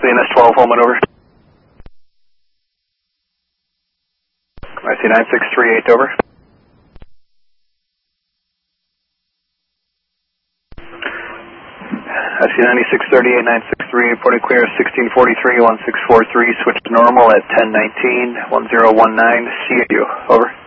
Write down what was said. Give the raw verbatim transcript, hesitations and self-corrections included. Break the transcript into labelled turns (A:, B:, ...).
A: V N S twelve, Holman, over. I C nine six three eight, over. I C ninety-six thirty-eight nine six three, reporting clear sixteen forty-three one six four three, switch to normal at ten nineteen ten nineteen, C A U, over.